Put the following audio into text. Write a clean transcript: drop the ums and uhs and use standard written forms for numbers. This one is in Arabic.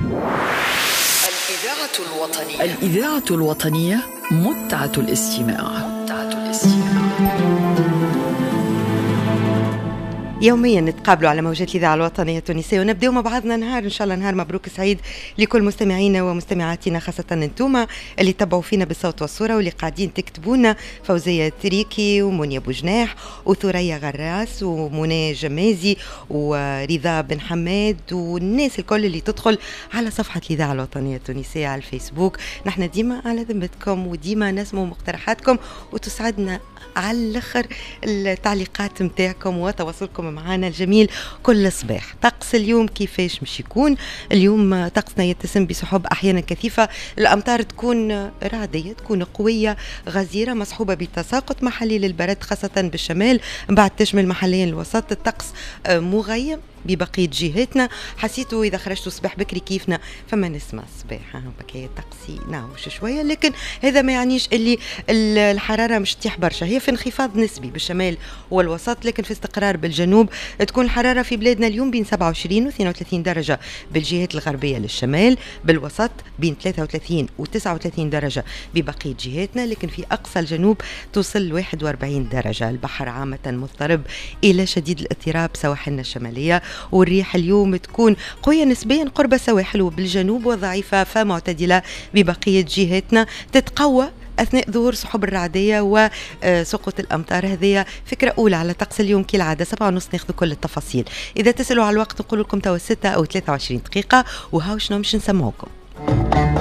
الإذاعة الوطنية متعة الاستماع. يوميا نتقابلوا على موجات الإذاعة الوطنية التونسية ونبدأ مع بعضنا نهار إن شاء الله، نهار مبروك سعيد لكل مستمعينا ومستمعاتنا، خاصة انتوما اللي تبعوا فينا بالصوت والصورة واللي قاعدين تكتبونا: فوزية تريكي ومنيا بوجناح وثريا غراس ومنى جمازي ورضا بن حماد والناس الكل اللي تدخل على صفحة الإذاعة الوطنية التونسية على الفيسبوك. نحن ديما على ذمتكم وديما نسمع مقترحاتكم، وتسعدنا على الآخر التعليقات متاعكم وتواصلكم معنا الجميل كل صباح. طقس اليوم كيفاش مش يكون؟ اليوم طقسنا يتسم بسحب أحيانا كثيفة، الأمطار تكون رعدية، تكون قوية غزيرة مصحوبة بتساقط محلي للبرد خاصة بالشمال، بعد تشمل محليا الوسط. الطقس مغيم ببقية جهاتنا. حسيتوا إذا خرجتوا صباح بكري كيفنا فما نسمع الصباح بكية طقسي نعوش شوية، لكن هذا ما يعنيش اللي الحرارة مش تيح برشا، هي في انخفاض نسبي بالشمال والوسط لكن في استقرار بالجنوب. تكون الحرارة في بلادنا اليوم بين 27 و 32 درجة بالجهات الغربية للشمال، بالوسط بين 33 و 39 درجة ببقية جهاتنا، لكن في أقصى الجنوب توصل 41 درجة. البحر عامة مضطرب إلى شديد الاضطراب سواحلنا الشمالية، والريح اليوم تكون قوية نسبيا قرب السواحل وبالجنوب وضعيفة فمعتدلة ببقية جهاتنا، تتقوى أثناء ظهور سحب الرعدية وسقوط الأمطار. هذه فكرة أولى على طقس اليوم كالعادة. 7:30 ناخذ كل التفاصيل. إذا تسألوا على الوقت نقول لكم توا 6 أو 23 دقيقة، وهاو شنو مش نسمعوكم.